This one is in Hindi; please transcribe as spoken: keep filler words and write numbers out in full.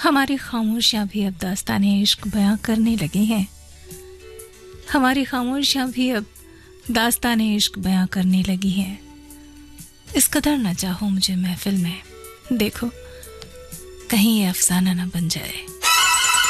हमारी खामोशियां भी अब दास्ताने इश्क बयां करने लगी हैं। हमारी खामोशियां भी अब दास्ताने इश्क बयां करने लगी हैं। इस कदर न चाहो मुझे महफिल में, देखो कहीं ये अफसाना न बन जाए।